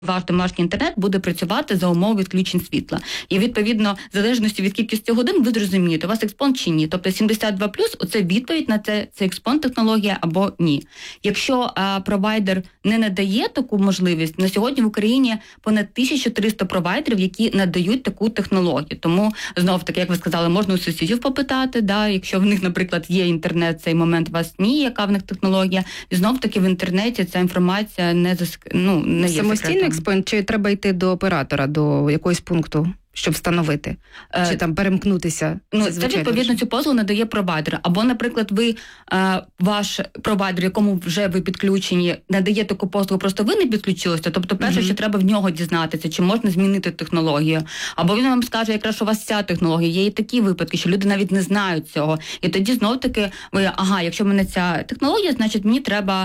ваш домашній інтернет буде працювати за умов відключень світла. І, відповідно, в залежності від кількості годин, ви зрозумієте, у вас експонт чи ні. Тобто 72+, оце відповідь на це експонт технологія або ні. Якщо провайдер не надає таку можливість, на сьогодні в Україні понад 1300 провайдерів, які надають таку технологію. Тому, знов-таки, як ви сказали, можна у сусідів попитати, якщо в них, наприклад, є інтернет, в цей момент у вас ні, яка в них технологія. І знов-таки в інтернеті ця інформація не є самостійний експонт, чи треба йти до оператора, до якогось пункту, щоб встановити? Чи там перемкнутися? Це, відповідно, цю послугу надає провайдер. Або, наприклад, ви, ваш провайдер, якому вже ви підключені, надає таку послугу, просто ви не підключилися. Тобто, перше, що треба в нього дізнатися, чи можна змінити технологію. Або він вам скаже, якраз, що у вас ця технологія. Є і такі випадки, що люди навіть не знають цього. І тоді, знов-таки, ви, якщо в мене ця технологія, значить, мені треба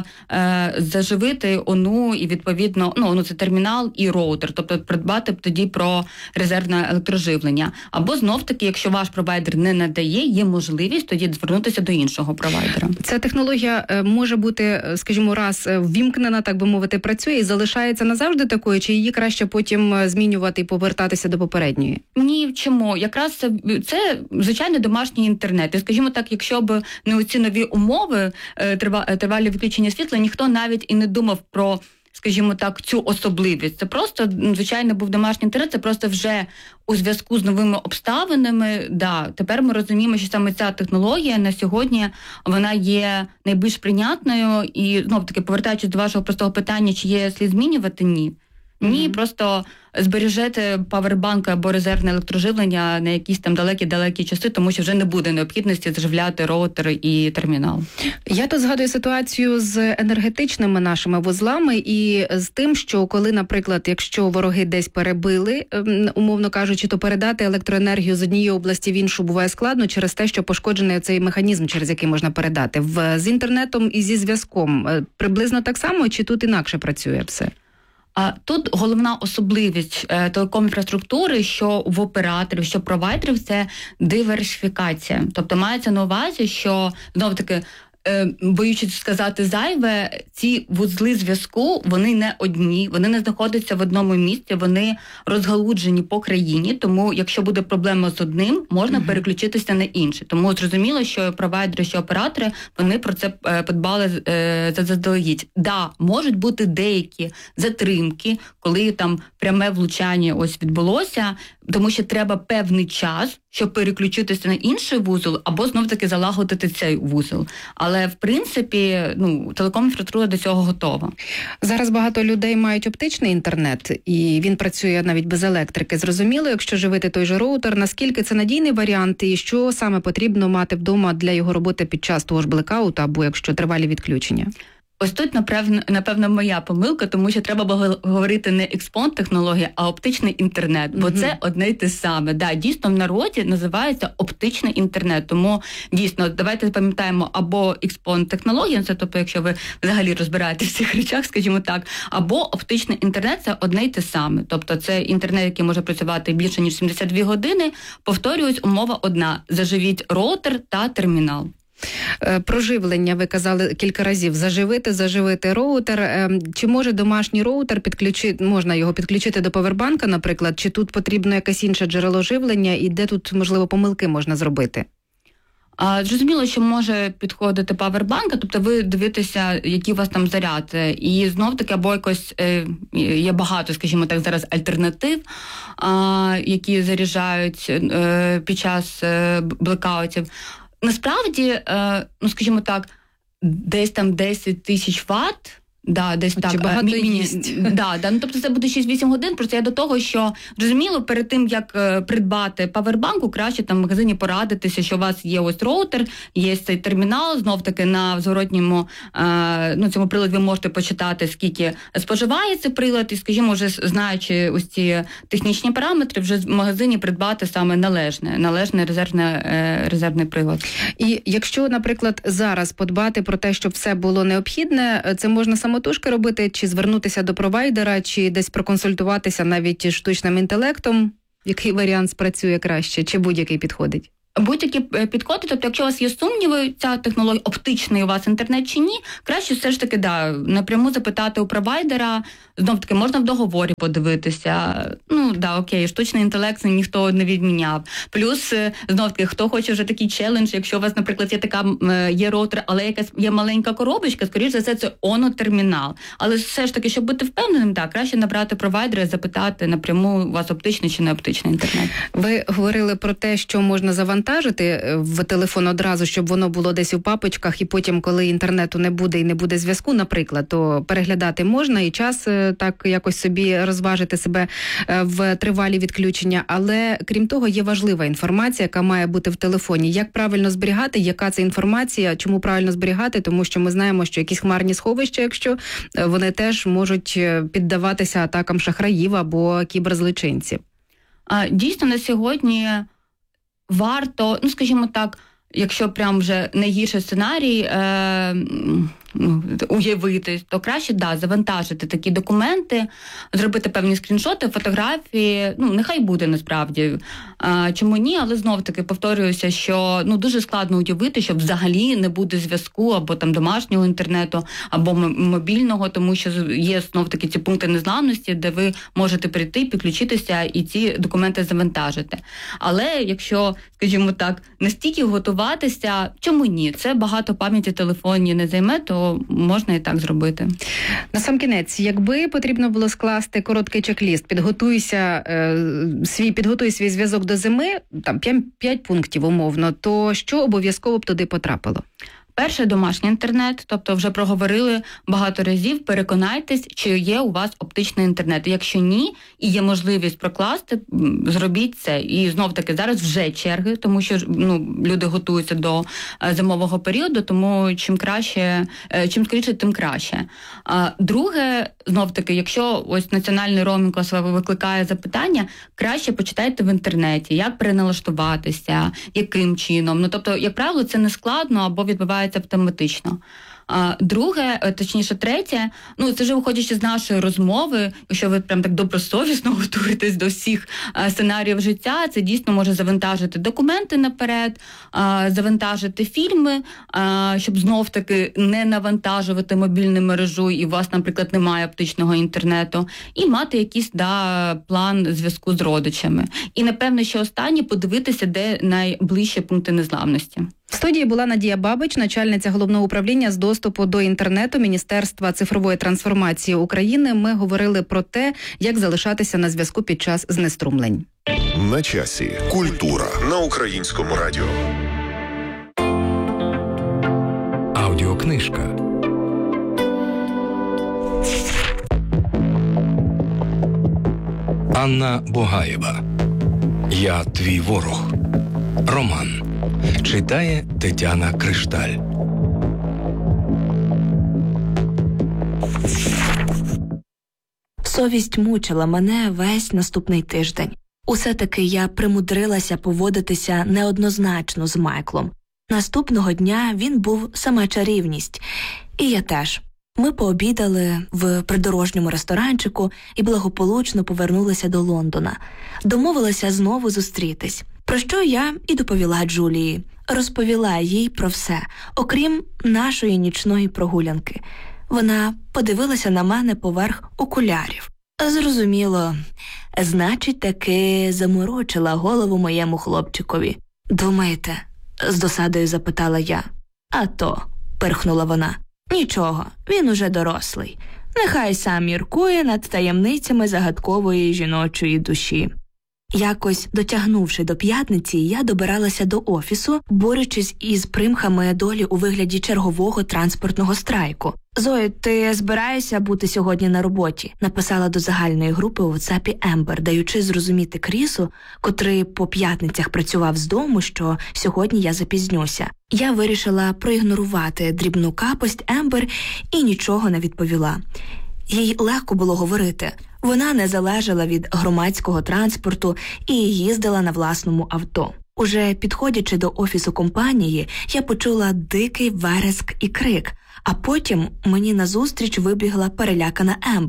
заживити ОНУ і, відповідно, це термінал і роутер. Тобто, придбати тоді про резервне електроживлення. Або знов-таки, якщо ваш провайдер не надає, є можливість тоді звернутися до іншого провайдера. Ця технологія може бути, скажімо, раз ввімкнена, так би мовити, працює і залишається назавжди такою, чи її краще потім змінювати і повертатися до попередньої? Ні, чому? Якраз це звичайний домашній інтернет. І, скажімо так, якщо б не оці нові умови, тривалі відключення світла, ніхто навіть і не думав про, скажімо так, цю особливість. Це просто, звичайно, був домашній інтернет, це просто вже у зв'язку з новими обставинами, тепер ми розуміємо, що саме ця технологія на сьогодні, вона є найбільш прийнятною. І, знов-таки, повертаючись до вашого простого питання, чи є слід змінювати, ні. Ні, просто збережете павербанк або резервне електроживлення на якісь там далекі часи, тому що вже не буде необхідності заживляти роутер і термінал. Я тут згадую ситуацію з енергетичними нашими вузлами і з тим, що коли, наприклад, якщо вороги десь перебили, умовно кажучи, то передати електроенергію з однієї області в іншу буває складно через те, що пошкоджений цей механізм, через який можна передати. З інтернетом і зі зв'язком приблизно так само, чи тут інакше працює все? Тут головна особливість телеком-інфраструктури, що в операторів, що провайдерів, це диверсифікація. Тобто мається на увазі, що, знову-таки, боючись сказати зайве, ці вузли зв'язку, вони не одні, вони не знаходяться в одному місці, вони розгалуджені по країні, тому якщо буде проблема з одним, можна переключитися на інший. Тому зрозуміло, що провайдери, що оператори, вони про це подбали заздалегідь. Можуть бути деякі затримки, коли там пряме влучання відбулося, тому що треба певний час, щоб переключитися на інший вузол, або знов-таки залагодити цей вузол. Але, в принципі, телеком-інфраструктура до цього готова. Зараз багато людей мають оптичний інтернет, і він працює навіть без електрики. Зрозуміло, якщо живити той же роутер, наскільки це надійний варіант, і що саме потрібно мати вдома для його роботи під час того ж блекауту, або якщо тривалі відключення? Ось тут, напевно, моя помилка, тому що треба було говорити не експонт-технологія, а оптичний інтернет, бо це одне й те саме. Дійсно, в народі називається оптичний інтернет, тому, дійсно, давайте пам'ятаємо або експонт-технологія, це тобто, якщо ви взагалі розбираєтесь в цих речах, скажімо так, або оптичний інтернет – це одне й те саме. Тобто це інтернет, який може працювати більше, ніж 72 години. Повторююсь, умова одна – заживіть роутер та термінал. Про живлення ви казали кілька разів. Заживити роутер. Чи може домашній роутер можна його підключити до павербанка, наприклад? Чи тут потрібно якесь інше джерело живлення? І де тут, можливо, помилки можна зробити? Зрозуміло, що може підходити павербанк, тобто ви дивитеся, який у вас там заряд. І знов-таки, або якось є багато, скажімо так, зараз альтернатив, які заряджають під час блекаутів. Насправді, скажімо так, десь там 10 тисяч ватт, десь так. Багато їсть. Тобто це буде 6-8 годин, просто я до того, що, розуміло, перед тим, як придбати павербанку, краще там в магазині порадитися, що у вас є ось роутер, є цей термінал, знов-таки на зворотньому цьому приладі ви можете почитати, скільки споживає цей прилад, і, скажімо, вже знаючи ось ці технічні параметри, вже в магазині придбати саме належний резервний прилад. І якщо, наприклад, зараз подбати про те, щоб все було необхідне, це можна самотужки робити, чи звернутися до провайдера, чи десь проконсультуватися навіть штучним інтелектом? Який варіант спрацює краще, чи будь-який підходить? будь-які підходи, тобто якщо у вас є сумніви, ця технологія, оптичний у вас інтернет чи ні, краще все ж таки, напряму запитати у провайдера, знов-таки можна в договорі подивитися, окей, штучний інтелект ніхто не відміняв. Плюс, знов-таки, хто хоче вже такий челендж, якщо у вас, наприклад, є роутер, але якась є маленька коробочка, скоріш за все, це термінал. Але все ж таки, щоб бути впевненим, краще набрати провайдера і запитати напряму, у вас оптичний чи не оптичний інтернет. Ви говорили про те, що можна завантажити в телефон одразу, щоб воно було десь у папочках, і потім, коли інтернету не буде і не буде зв'язку, наприклад, то переглядати можна і час так якось собі розважити себе в тривалі відключення. Але, крім того, є важлива інформація, яка має бути в телефоні. Як правильно зберігати, яка це інформація, чому правильно зберігати, тому що ми знаємо, що якісь хмарні сховища, якщо вони теж можуть піддаватися атакам шахраїв або кіберзлочинців. Дійсно, на сьогодні варто, скажімо так, якщо прям вже найгірший сценарій уявити, то краще, завантажити такі документи, зробити певні скріншоти, фотографії, нехай буде насправді. Чому ні, але знов-таки повторююся, що дуже складно уявити, що взагалі не буде зв'язку або там домашнього інтернету, або мобільного, тому що є знов-таки ці пункти незламності, де ви можете прийти, підключитися і ці документи завантажити. Але якщо, скажімо так, настільки готуватися, чому ні? Це багато пам'яті телефонні не займе, то можна і так зробити. Насамкінець, якби потрібно було скласти короткий чек-ліст, підготуй свій зв'язок до зими, там 5 пунктів умовно, то що обов'язково б туди потрапило? Перше, домашній інтернет, тобто вже проговорили багато разів, переконайтесь, чи є у вас оптичний інтернет. Якщо ні, і є можливість прокласти, зробіть це. І знов-таки зараз вже черги, тому що люди готуються до зимового періоду, тому чим скоріше, тим краще. Друге, знов-таки, якщо ось національний роумінг викликає запитання, краще почитайте в інтернеті, як переналаштуватися, яким чином. Тобто, як правило, це не складно або відбувається автоматично. Друге, точніше третє, це вже виходячи з нашої розмови, якщо ви прям так добросовісно готуєтесь до всіх сценаріїв життя, це дійсно може завантажити документи наперед, завантажити фільми, щоб знов-таки не навантажувати мобільну мережу і у вас, наприклад, немає оптичного інтернету, і мати якийсь план зв'язку з родичами. І, напевно, ще останнє, подивитися, де найближчі пункти незламності. В студії була Надія Бабич, начальниця Головного управління з доступу до інтернету Міністерства цифрової трансформації України. Ми говорили про те, як залишатися на зв'язку під час знеструмлень. На часі. Культура на Українському радіо. Аудіокнижка. Анна Богаєва. «Я твій ворог». Роман. Читає Тетяна Кришталь. Совість мучила мене весь наступний тиждень. Усе-таки я примудрилася поводитися неоднозначно з Майклом. Наступного дня він був сама чарівність. І я теж. Ми пообідали в придорожньому ресторанчику і благополучно повернулися до Лондона. Домовилася знову зустрітись. Про що я і доповіла Джулії. Розповіла їй про все, окрім нашої нічної прогулянки. Вона подивилася на мене поверх окулярів. Зрозуміло, значить, таки заморочила голову моєму хлопчикові. «Думаєте?» – з досадою запитала я. «А то», – пирхнула вона. «Нічого, він уже дорослий. Нехай сам міркує над таємницями загадкової жіночої душі». Якось, дотягнувши до п'ятниці, я добиралася до офісу, борючись із примхами долі у вигляді чергового транспортного страйку. «Зої, ти збираєшся бути сьогодні на роботі?» – написала до загальної групи у WhatsApp Ембер, даючи зрозуміти Крісу, котрий по п'ятницях працював з дому, що сьогодні я запізнюся. Я вирішила проігнорувати дрібну капость Ембер і нічого не відповіла. Їй легко було говорити. Вона не залежала від громадського транспорту і їздила на власному авто. Уже підходячи до офісу компанії, я почула дикий вереск і крик, а потім мені назустріч вибігла перелякана Ембер.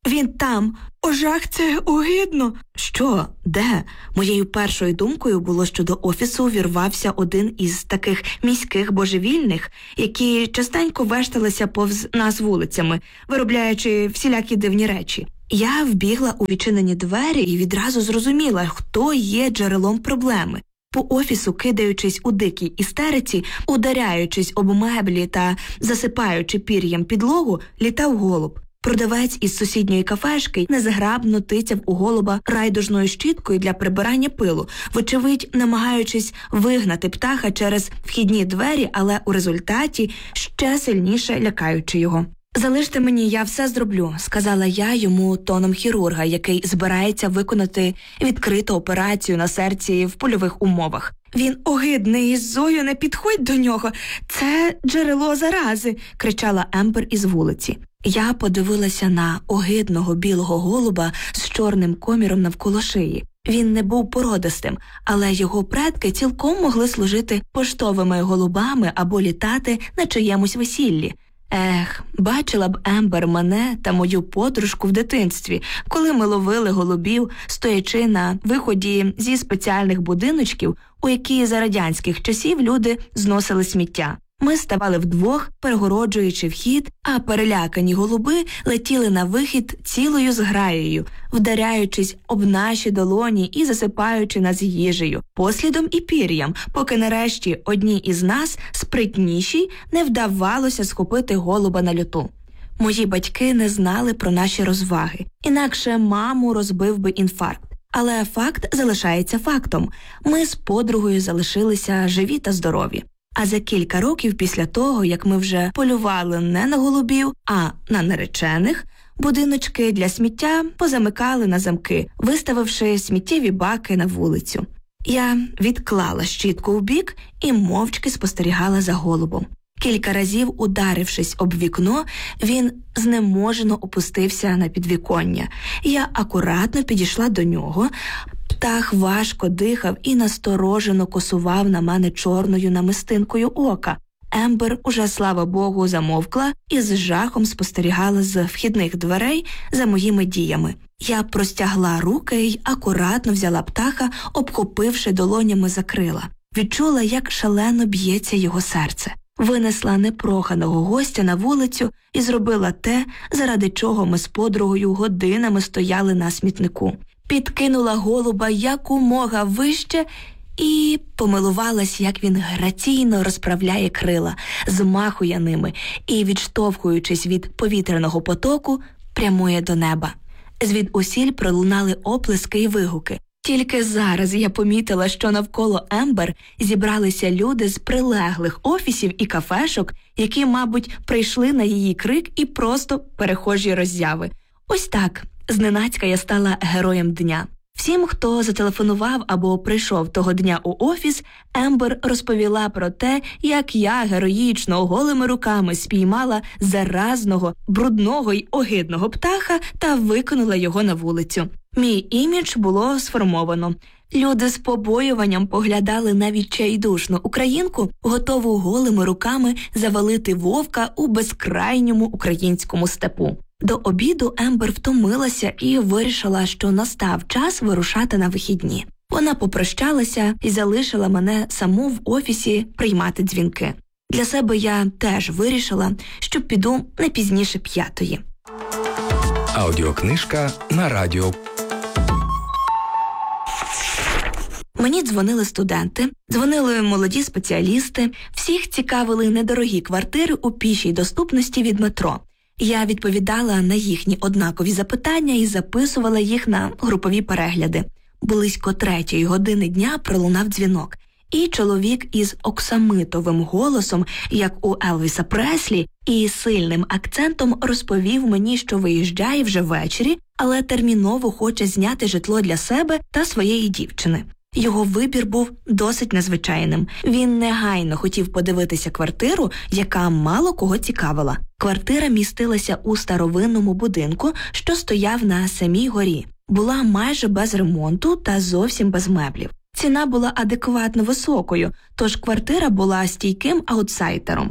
Він там. О, жах, це огидно. Що? Де? Моєю першою думкою було, що до офісу увірвався один із таких міських божевільних, які частенько вешталися повз нас вулицями, виробляючи всілякі дивні речі. Я вбігла у відчинені двері і відразу зрозуміла, хто є джерелом проблеми. По офісу, кидаючись у дикій істериці, ударяючись об меблі та засипаючи пір'ям підлогу, літав голуб. Продавець із сусідньої кафешки незграбно тицяв у голуба райдужною щіткою для прибирання пилу, вочевидь намагаючись вигнати птаха через вхідні двері, але у результаті ще сильніше лякаючи його. «Залиште мені, я все зроблю», – сказала я йому тоном хірурга, який збирається виконати відкриту операцію на серці в польових умовах. «Він огидний, Зою, не підходь до нього, це джерело зарази», – кричала Ембер із вулиці. Я подивилася на огидного білого голуба з чорним коміром навколо шиї. Він не був породистим, але його предки цілком могли служити поштовими голубами або літати на чиємусь весіллі. Бачила б Ембер мене та мою подружку в дитинстві, коли ми ловили голубів, стоячи на виході зі спеціальних будиночків, у які за радянських часів люди зносили сміття. Ми ставали вдвох, перегороджуючи вхід, а перелякані голуби летіли на вихід цілою зграєю, вдаряючись об наші долоні і засипаючи нас їжею, послідом і пір'ям, поки нарешті одній із нас, спритнішій, не вдавалося схопити голуба на льоту. Мої батьки не знали про наші розваги, інакше маму розбив би інфаркт. Але факт залишається фактом. Ми з подругою залишилися живі та здорові. А за кілька років після того, як ми вже полювали не на голубів, а на наречених, будиночки для сміття позамикали на замки, виставивши сміттєві баки на вулицю. Я відклала щітку вбік і мовчки спостерігала за голубом. Кілька разів, ударившись об вікно, він знеможено опустився на підвіконня. Я акуратно підійшла до нього. Птах важко дихав і насторожено косував на мене чорною намистинкою ока. Ембер уже, слава Богу, замовкла і з жахом спостерігала з вхідних дверей за моїми діями. Я простягла руки й акуратно взяла птаха, обхопивши долонями за крила. Відчула, як шалено б'ється його серце. Винесла непроханого гостя на вулицю і зробила те, заради чого ми з подругою годинами стояли на смітнику. Підкинула голуба якомога вище і помилувалась, як він граційно розправляє крила, змахує ними і, відштовхуючись від повітряного потоку, прямує до неба. Звідусіль пролунали оплески і вигуки. Тільки зараз я помітила, що навколо Ембер зібралися люди з прилеглих офісів і кафешок, які, мабуть, прийшли на її крик і просто перехожі роззяви. Ось так, зненацька я стала героєм дня. Всім, хто зателефонував або прийшов того дня у офіс, Ембер розповіла про те, як я героїчно голими руками спіймала заразного, брудного й огидного птаха та викинула його на вулицю. Мій імідж було сформовано. Люди з побоюванням поглядали на відчайдушну українку, готову голими руками завалити вовка у безкрайньому українському степу. До обіду Ембер втомилася і вирішила, що настав час вирушати на вихідні. Вона попрощалася і залишила мене саму в офісі приймати дзвінки. Для себе я теж вирішила, що піду не пізніше 5:00. Аудіокнижка на радіо. Мені дзвонили студенти, дзвонили молоді спеціалісти, всіх цікавили недорогі квартири у пішій доступності від метро. Я відповідала на їхні однакові запитання і записувала їх на групові перегляди. Близько 3:00 години дня пролунав дзвінок, і чоловік із оксамитовим голосом, як у Елвіса Преслі, і сильним акцентом розповів мені, що виїжджає вже ввечері, але терміново хоче зняти житло для себе та своєї дівчини. Його вибір був досить незвичайним. Він негайно хотів подивитися квартиру, яка мало кого цікавила. Квартира містилася у старовинному будинку, що стояв на самій горі. Була майже без ремонту та зовсім без меблів. Ціна була адекватно високою, тож квартира була стійким аутсайдером.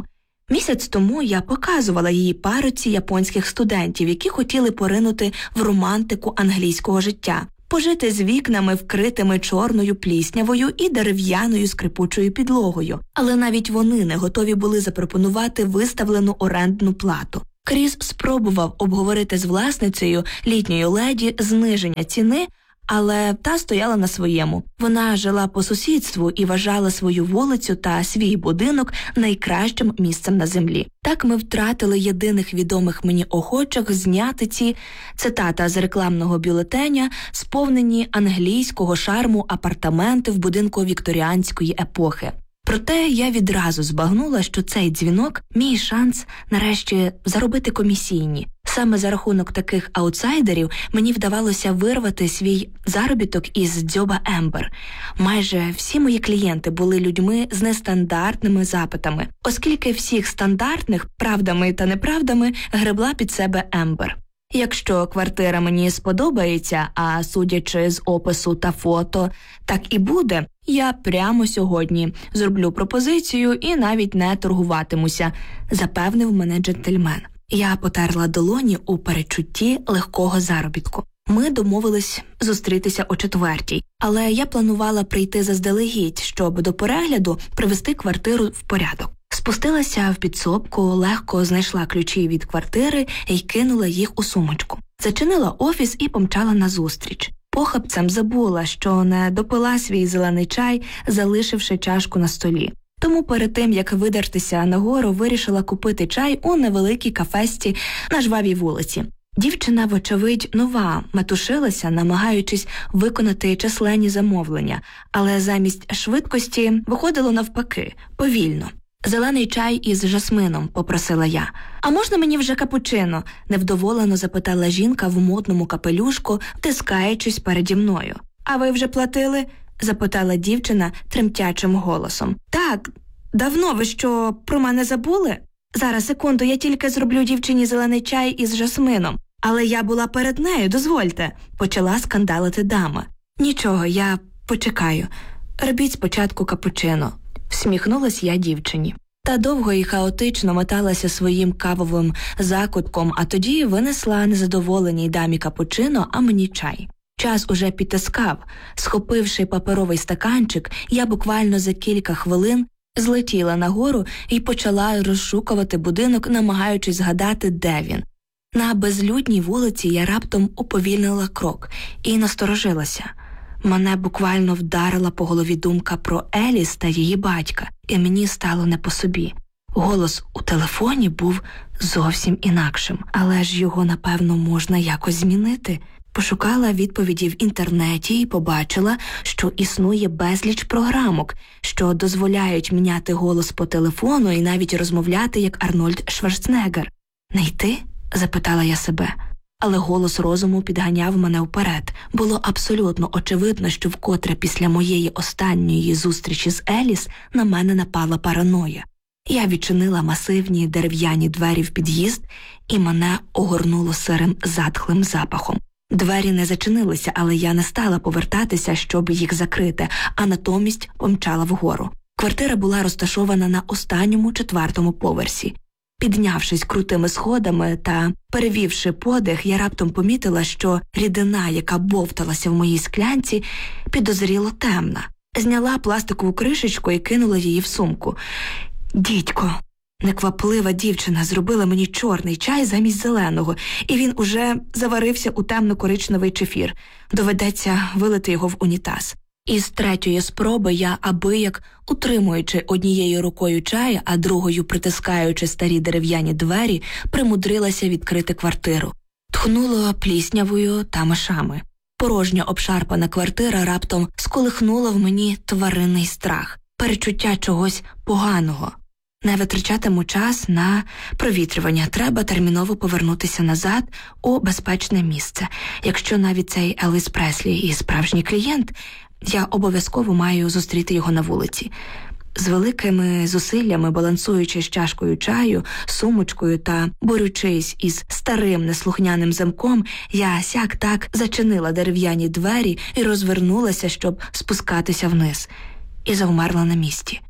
Місяць тому я показувала її парочці японських студентів, які хотіли поринути в романтику англійського життя, пожити з вікнами, вкритими чорною пліснявою і дерев'яною скрипучою підлогою. Але навіть вони не готові були запропонувати виставлену орендну плату. Кріс спробував обговорити з власницею, літньою леді, зниження ціни, але та стояла на своєму. Вона жила по сусідству і вважала свою вулицю та свій будинок найкращим місцем на землі. Так ми втратили єдиних відомих мені охочих зняти ці, цитата з рекламного бюлетеня, сповнені англійського шарму апартаменти в будинку вікторіанської епохи. Проте я відразу збагнула, що цей дзвінок – мій шанс нарешті заробити комісійні. Саме за рахунок таких аутсайдерів мені вдавалося вирвати свій заробіток із дзьоба Ембер. Майже всі мої клієнти були людьми з нестандартними запитами, оскільки всіх стандартних правдами та неправдами гребла під себе Ембер. Якщо квартира мені сподобається, а судячи з опису та фото, так і буде, я прямо сьогодні зроблю пропозицію і навіть не торгуватимуся, запевнив мене джентльмен. Я потерла долоні у передчутті легкого заробітку. Ми домовились зустрітися о 4:00, але я планувала прийти заздалегідь, щоб до перегляду привести квартиру в порядок. Спустилася в підсобку, легко знайшла ключі від квартири і кинула їх у сумочку. Зачинила офіс і помчала назустріч. Похапцем забула, що не допила свій зелений чай, залишивши чашку на столі. Тому перед тим, як видертися нагору, вирішила купити чай у невеликій кафесті на жвавій вулиці. Дівчина, вочевидь, нова, метушилася, намагаючись виконати численні замовлення, але замість швидкості виходило навпаки, повільно. «Зелений чай із жасмином», – попросила я. «А можна мені вже капучино?» – невдоволено запитала жінка в модному капелюшку, втискаючись переді мною. «А ви вже платили?» – запитала дівчина тремтячим голосом. «Так, давно ви що, про мене забули?» «Зараз, секунду, я тільки зроблю дівчині зелений чай із жасмином. Але я була перед нею, дозвольте», – почала скандалити дама. «Нічого, я почекаю. Робіть спочатку капучино», – всміхнулась я дівчині. Та довго і хаотично моталася своїм кавовим закутком, а тоді винесла незадоволеній дамі капучино, а мені чай. Час уже підтискав. Схопивши паперовий стаканчик, я буквально за кілька хвилин злетіла нагору і почала розшукувати будинок, намагаючись згадати, де він. На безлюдній вулиці я раптом уповільнила крок і насторожилася. Мене буквально вдарила по голові думка про Еліс та її батька, і мені стало не по собі. Голос у телефоні був зовсім інакшим, але ж його, напевно, можна якось змінити. Пошукала відповіді в інтернеті і побачила, що існує безліч програмок, що дозволяють міняти голос по телефону і навіть розмовляти, як Арнольд Шварценеггер. «Не йти?» – запитала я себе. Але голос розуму підганяв мене вперед. Було абсолютно очевидно, що вкотре після моєї останньої зустрічі з Еліс на мене напала параноя. Я відчинила масивні дерев'яні двері в під'їзд, і мене огорнуло сирим затхлим запахом. Двері не зачинилися, але я не стала повертатися, щоб їх закрити, а натомість помчала вгору. Квартира була розташована на останньому 4-му поверсі. Піднявшись крутими сходами та перевівши подих, я раптом помітила, що рідина, яка бовталася в моїй склянці, підозріло темна. Зняла пластикову кришечку і кинула її в сумку. «Дідько!» Некваплива дівчина зробила мені чорний чай замість зеленого, і він уже заварився у темно-коричневий чефір. Доведеться вилити його в унітаз. Із 3-ї спроби я, абияк, утримуючи однією рукою чай, а другою притискаючи старі дерев'яні двері, примудрилася відкрити квартиру. Тхнуло пліснявою та мишами. Порожня обшарпана квартира раптом сколихнула в мені тваринний страх, перечуття чогось поганого. Не витрачатиму час на провітрювання, треба терміново повернутися назад у безпечне місце. Якщо навіть цей Елвіс Преслі і справжній клієнт, я обов'язково маю зустріти його на вулиці. З великими зусиллями, балансуючи з чашкою чаю, сумочкою та борючись із старим неслухняним замком, я сяк-так зачинила дерев'яні двері і розвернулася, щоб спускатися вниз. І завмерла на місці.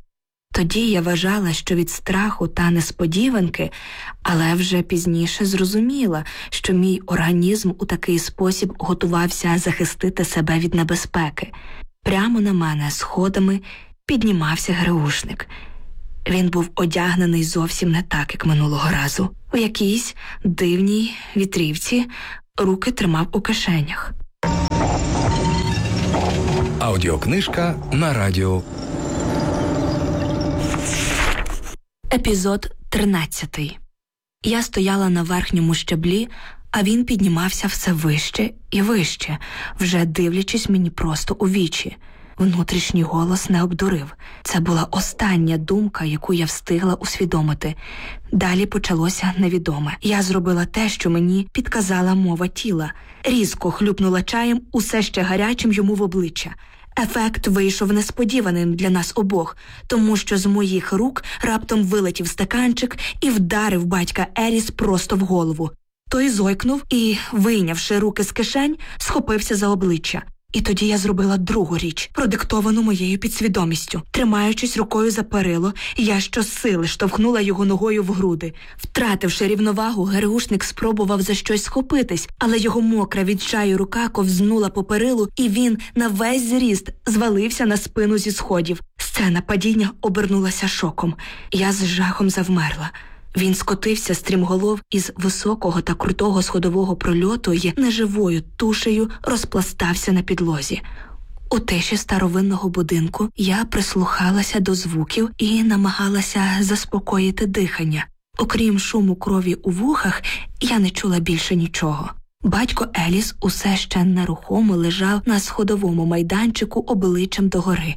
Тоді я вважала, що від страху та несподіванки, але вже пізніше зрозуміла, що мій організм у такий спосіб готувався захистити себе від небезпеки. Прямо на мене сходами піднімався ГРУшник. Він був одягнений зовсім не так, як минулого разу. У якійсь дивній вітрівці, руки тримав у кишенях. Аудіокнижка на радіо. Епізод 13. Я стояла на верхньому щаблі, а він піднімався все вище і вище, вже дивлячись мені просто у вічі. Внутрішній голос не обдурив. Це була остання думка, яку я встигла усвідомити. Далі почалося невідоме. Я зробила те, що мені підказала мова тіла. Різко хлюпнула чаєм, усе ще гарячим йому в обличчя. Ефект вийшов несподіваним для нас обох, тому що з моїх рук раптом вилетів стаканчик і вдарив батька Еліс просто в голову. Той зойкнув і, вийнявши руки з кишень, схопився за обличчя. І тоді я зробила другу річ, продиктовану моєю підсвідомістю. Тримаючись рукою за перило, я щосили штовхнула його ногою в груди. Втративши рівновагу, ГРУшник спробував за щось схопитись, але його мокра від чаю рука ковзнула по перилу, і він на весь зріст звалився на спину зі сходів. Сцена падіння обернулася шоком. Я з жахом завмерла. Він скотився стрімголов із високого та крутого сходового прольоту і неживою тушею розпластався на підлозі. У тиші старовинного будинку я прислухалася до звуків і намагалася заспокоїти дихання. Окрім шуму крові у вухах, я не чула більше нічого. Батько Еліс усе ще нерухомо лежав на сходовому майданчику обличчям догори.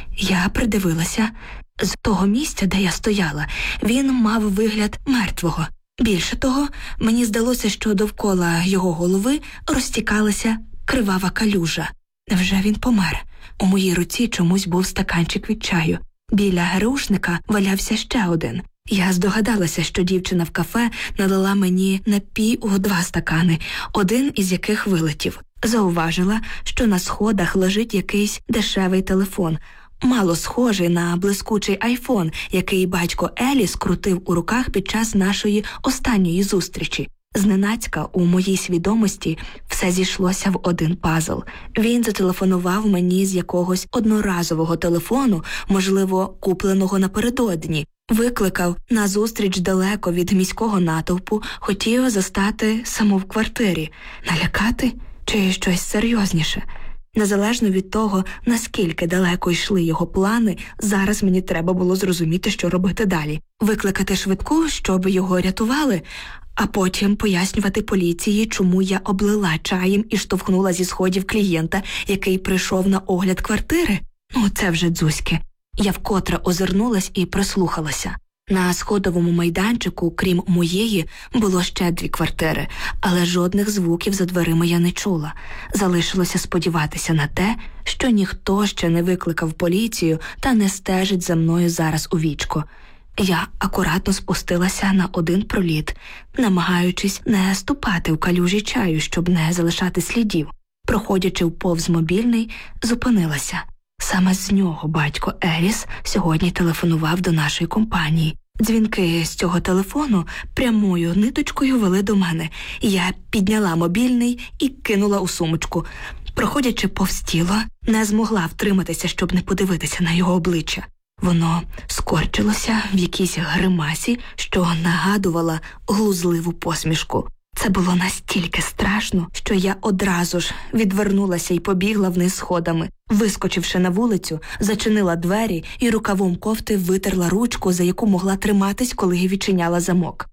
Я придивилася. З того місця, де я стояла, він мав вигляд мертвого. Більше того, мені здалося, що довкола його голови розтікалася кривава калюжа. Невже він помер? У моїй руці чомусь був стаканчик від чаю. Біля ГРУшника валявся ще один. Я здогадалася, що дівчина в кафе налила мені напій у 2 стакани, один із яких вилетів. Зауважила, що на сходах лежить якийсь дешевий телефон, мало схожий на блискучий айфон, який батько Еліс крутив у руках під час нашої останньої зустрічі. Зненацька у моїй свідомості все зійшлося в один пазл. Він зателефонував мені з якогось одноразового телефону, можливо, купленого напередодні. Викликав на зустріч далеко від міського натовпу, хотів застати саму в квартирі. Налякати? Чи щось серйозніше? Незалежно від того, наскільки далеко йшли його плани, зараз мені треба було зрозуміти, що робити далі. Викликати швидку, щоб його рятували, а потім пояснювати поліції, чому я облила чаєм і штовхнула зі сходів клієнта, який прийшов на огляд квартири. Це вже дзузьки. Я вкотре озирнулась і прислухалася. На сходовому майданчику, крім моєї, було ще 2 квартири, але жодних звуків за дверима я не чула. Залишилося сподіватися на те, що ніхто ще не викликав поліцію та не стежить за мною зараз у вічко. Я акуратно спустилася на один проліт, намагаючись не ступати в калюжі чаю, щоб не залишати слідів. Проходячи повз мобільний, зупинилася. Саме з нього батько Еліс сьогодні телефонував до нашої компанії. Дзвінки з цього телефону прямою ниточкою вели до мене. Я підняла мобільний і кинула у сумочку. Проходячи повз тіло, не змогла втриматися, щоб не подивитися на його обличчя. Воно скорчилося в якійсь гримасі, що нагадувала глузливу посмішку. Це було настільки страшно, що я одразу ж відвернулася і побігла вниз сходами. Вискочивши на вулицю, зачинила двері і рукавом кофти витерла ручку, за яку могла триматись, коли відчиняла замок.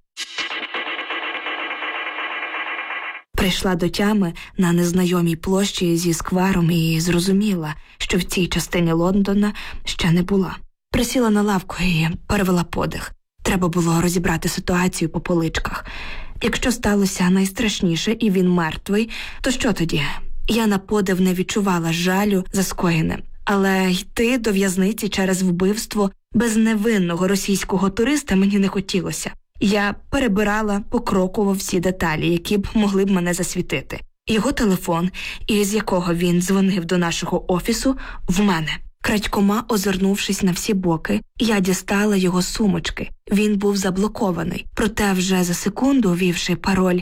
Прийшла до тями на незнайомій площі зі сквером і зрозуміла, що в цій частині Лондона ще не була. Присіла на лавку і перевела подих. Треба було розібрати ситуацію по поличках. Якщо сталося найстрашніше і він мертвий, то що тоді? Я на подив не відчувала жалю за скоєне. Але йти до в'язниці через вбивство безневинного російського туриста мені не хотілося. Я перебирала покроково всі деталі, які б могли б мене засвітити. Його телефон, із якого він дзвонив до нашого офісу, в мене. Крадькома озирнувшись на всі боки, я дістала його сумочки. Він був заблокований. Проте вже за секунду, ввівши пароль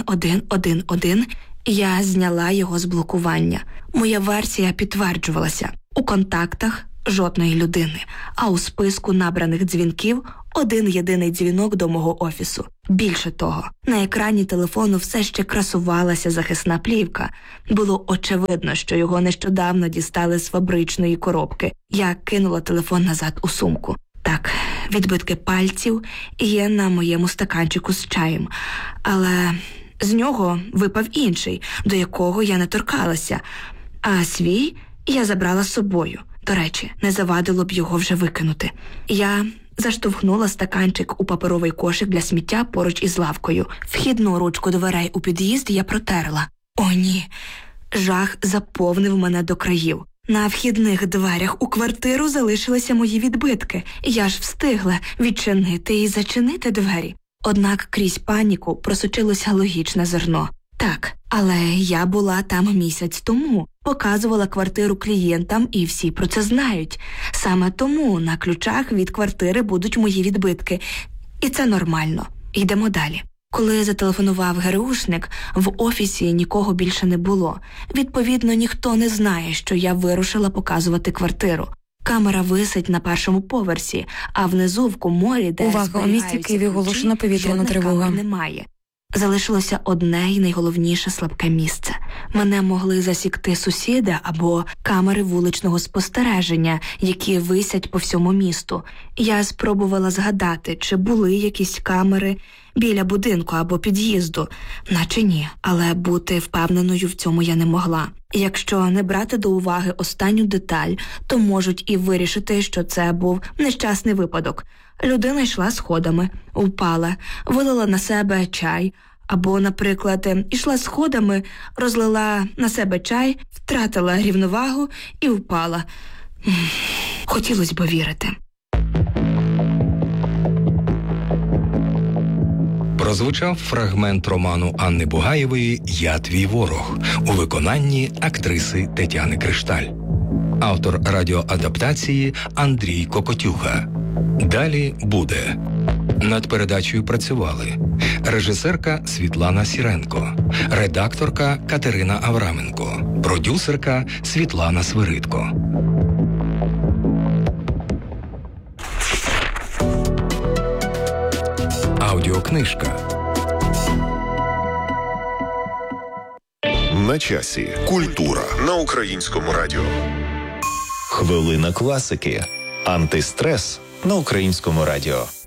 1111, я зняла його з блокування. Моя версія підтверджувалася. У контактах жодної людини, а у списку набраних дзвінків один єдиний дзвінок до мого офісу. Більше того, на екрані телефону все ще красувалася захисна плівка. Було очевидно, що його нещодавно дістали з фабричної коробки. Я кинула телефон назад у сумку. Так, відбитки пальців є на моєму стаканчику з чаєм, але з нього випав інший, до якого я не торкалася, а свій я забрала з собою. До речі, не завадило б його вже викинути. Я заштовхнула стаканчик у паперовий кошик для сміття поруч із лавкою. Вхідну ручку дверей у під'їзд я протерла. О, ні! Жах заповнив мене до країв. На вхідних дверях у квартиру залишилися мої відбитки. Я ж встигла відчинити і зачинити двері. Однак крізь паніку просочилося логічне зерно. Так, але я була там місяць тому, показувала квартиру клієнтам і всі про це знають. Саме тому на ключах від квартири будуть мої відбитки. І це нормально. Йдемо далі. Коли зателефонував ГРУшник, в офісі нікого більше не було. Відповідно, ніхто не знає, що я вирушила показувати квартиру. Камера висить на першому поверсі, а внизу в коморі, де увага, у місті Києві оголошена повітряна тривога. Немає. Залишилося одне і найголовніше слабке місце. Мене могли засікти сусіди або камери вуличного спостереження, які висять по всьому місту. Я спробувала згадати, чи були якісь камери біля будинку або під'їзду. Наче ні, але бути впевненою в цьому я не могла. Якщо не брати до уваги останню деталь, то можуть і вирішити, що це був нещасний випадок. Людина йшла сходами, впала, вилила на себе чай, або, наприклад, йшла сходами, розлила на себе чай, втратила рівновагу і впала. Хотілося б вірити. Прозвучав фрагмент роману Анни Бугаєвої «Я твій ворог» у виконанні актриси Тетяни Кришталь. Автор радіоадаптації Андрій Кокотюха. Далі буде. Над передачею працювали режисерка Світлана Сіренко, редакторка Катерина Авраменко, продюсерка Світлана Свиридко. Аудіокнижка. На часі. Культура на Українському радіо. Хвилина класики. Антистрес на Українському радіо.